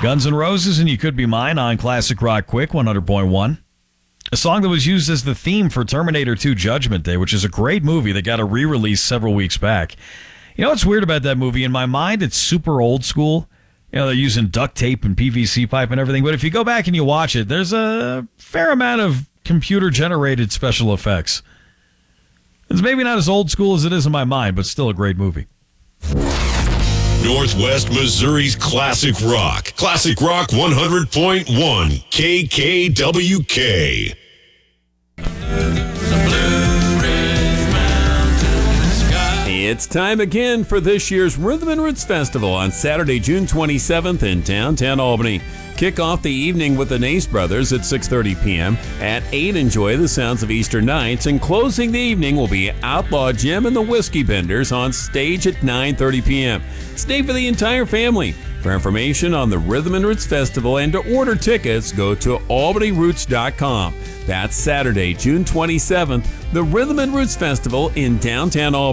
Guns N' Roses and You Could Be Mine on Classic Rock Quick 100.1. A song that was used as the theme for Terminator 2 Judgment Day, which is a great movie that got a re-release several weeks back. You know what's weird about that movie? In my mind, it's super old school. You know, they're using duct tape and PVC pipe and everything. But if you go back and you watch it, there's a fair amount of computer-generated special effects. It's maybe not as old school as it is in my mind, but still a great movie. Northwest Missouri's Classic Rock. Classic Rock 100.1 KKWK. It's time again for this year's Rhythm and Roots Festival on Saturday, June 27th in downtown Albany. Kick off the evening with the Nace Brothers at 6:30 p.m. At 8, enjoy the sounds of Eastern Nights, and closing the evening will be Outlaw Jim and the Whiskey Benders on stage at 9:30 p.m. Stay for the entire family. For information on the Rhythm and Roots Festival and to order tickets, go to albanyroots.com. That's Saturday, June 27th, the Rhythm and Roots Festival in downtown Albany.